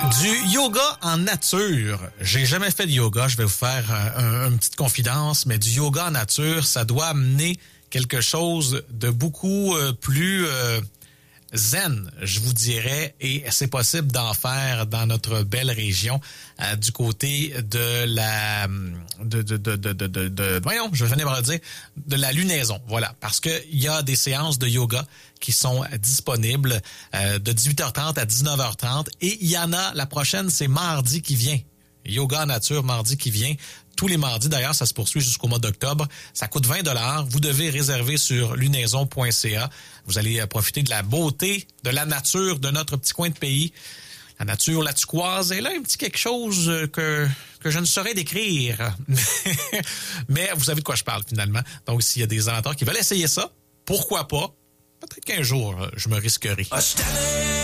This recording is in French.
Du yoga en nature. J'ai jamais fait de yoga. Je vais vous faire une petite confidence, mais du yoga en nature, ça doit amener quelque chose de beaucoup plus zen, je vous dirais, et c'est possible d'en faire dans notre belle région du côté de la voyons, je vais finir par le dire, de la Lunaison, voilà, parce que il y a des séances de yoga qui sont disponibles de 18h30 à 19h30 et il y en a, la prochaine, c'est mardi qui vient. Yoga en nature, mardi qui vient. Tous les mardis, d'ailleurs, ça se poursuit jusqu'au mois d'octobre. Ça coûte 20 $. Vous devez réserver sur lunaison.ca. Vous allez profiter de la beauté, de la nature de notre petit coin de pays. La nature, la turquoise. Et là, un petit quelque chose que je ne saurais décrire. Mais vous savez de quoi je parle, finalement. Donc, s'il y a des amateurs qui veulent essayer ça, pourquoi pas? Peut-être qu'un jour, je me risquerai.